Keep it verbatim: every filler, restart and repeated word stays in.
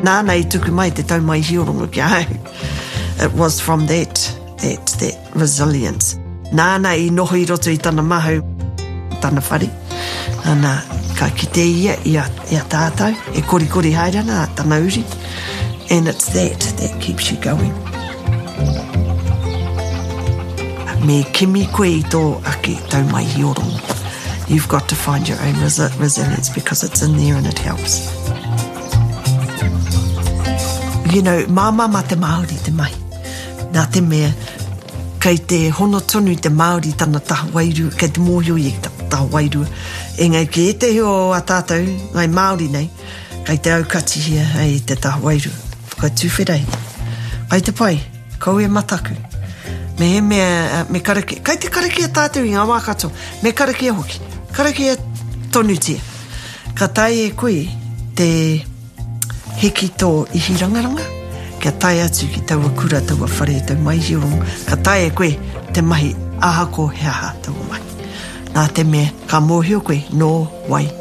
Nāna I tuku mai te tau mai hiorunga ki au. It was from that, that, that resilience. Nāna I noho I roto I tana mahu, tana whare. Ana, ka ki te ia, ia, ia tātou, e kori kori hairana, tana uri. And it's that, that keeps you going. Me kimi koe I tō ake tau mai hiorunga. You've got to find your own resi- resilience because it's in there and it helps. You know, māma ma te Māori te mai. Nā te mea, kei te hono tonu te Māori tana taha wairua, kei te mōhio I ta, taha wairua. E ngai ki e te hio a tātou, ngai Māori nei, kei te aukati hia hei te taha wairua. Whakai tūwherei. Kai te pai, kau e mataku. Me he mea, me karaki, kei te karaki a tātou I ngā wākato, me karaki a hoki, karaki a tonu tia. Ka tai e koe te heki tō ihi rangaranga, kia tai atu ki taua kura, taua whare, tau mai hiorunga, ka tai e koe te mahi ahako he aha taua mai. Nā te mea, ka mōhio koe, no wai.